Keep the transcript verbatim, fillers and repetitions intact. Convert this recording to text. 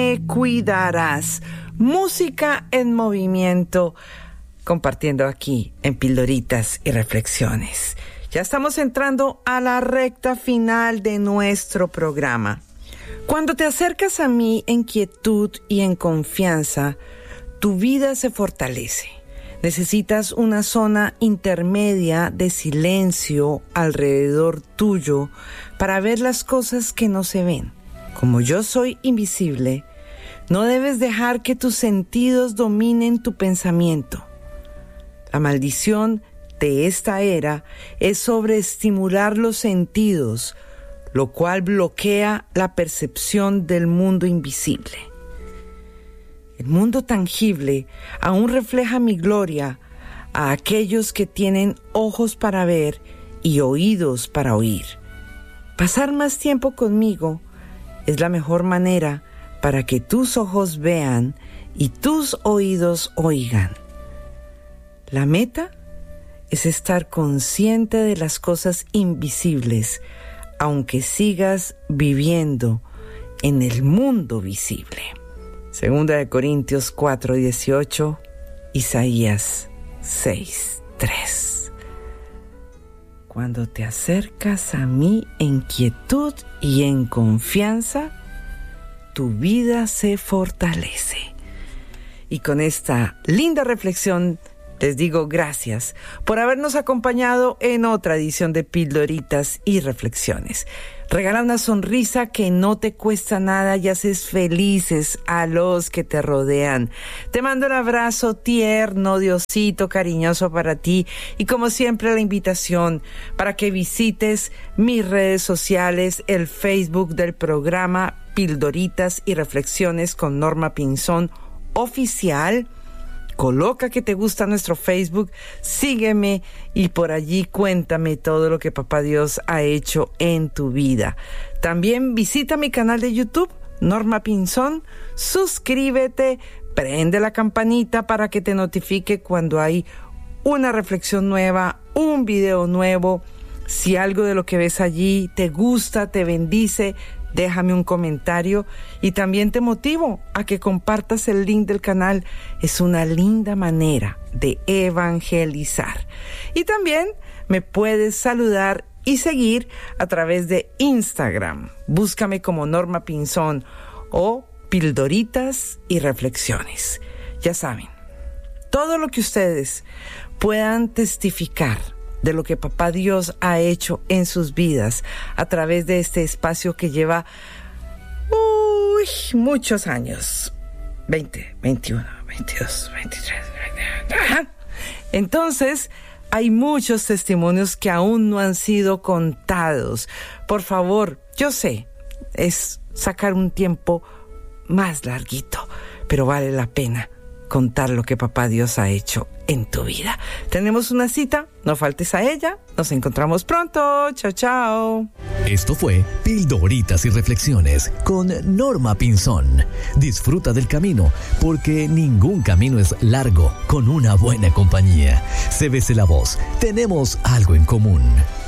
me cuidarás. Música en movimiento, compartiendo aquí en Pildoritas y Reflexiones. Ya estamos entrando a la recta final de nuestro programa. Cuando te acercas a mí en quietud y en confianza, tu vida se fortalece. Necesitas una zona intermedia de silencio alrededor tuyo para ver las cosas que no se ven. Como yo soy invisible, no debes dejar que tus sentidos dominen tu pensamiento. La maldición de esta era es sobreestimular los sentidos, lo cual bloquea la percepción del mundo invisible. El mundo tangible aún refleja mi gloria a aquellos que tienen ojos para ver y oídos para oír. Pasar más tiempo conmigo es la mejor manera para que tus ojos vean y tus oídos oigan. La meta es estar consciente de las cosas invisibles, aunque sigas viviendo en el mundo visible. Segunda de Corintios cuatro dieciocho, Isaías seis tres. Cuando te acercas a mí en quietud y en confianza, tu vida se fortalece. Y con esta linda reflexión les digo gracias por habernos acompañado en otra edición de Pildoritas y Reflexiones. Regala una sonrisa que no te cuesta nada y haces felices a los que te rodean. Te mando un abrazo tierno, de osito cariñoso para ti y como siempre la invitación para que visites mis redes sociales, el Facebook del programa Pildoritas y Reflexiones con Norma Pinzón Oficial. Coloca que te gusta nuestro Facebook, sígueme y por allí cuéntame todo lo que Papá Dios ha hecho en tu vida. También visita mi canal de YouTube, Norma Pinzón, suscríbete, prende la campanita para que te notifique cuando hay una reflexión nueva, un video nuevo. Si algo de lo que ves allí te gusta, te bendice, déjame un comentario y también te motivo a que compartas el link del canal. Es una linda manera de evangelizar. Y también me puedes saludar y seguir a través de Instagram. Búscame como Norma Pinzón o Pildoritas y Reflexiones. Ya saben, todo lo que ustedes puedan testificar de lo que Papá Dios ha hecho en sus vidas a través de este espacio que lleva uy, muchos años. veinte, veintiuno, veintidós, veintitrés, veinte. Ajá. Entonces, hay muchos testimonios que aún no han sido contados. Por favor, yo sé, es sacar un tiempo más larguito, pero vale la pena contar lo que Papá Dios ha hecho en tu vida. Tenemos una cita, no faltes a ella. Nos encontramos pronto. Chao, chao. Esto fue Pildoritas y Reflexiones con Norma Pinzón. Disfruta del camino, porque ningún camino es largo con una buena compañía. Cébese la voz, tenemos algo en común.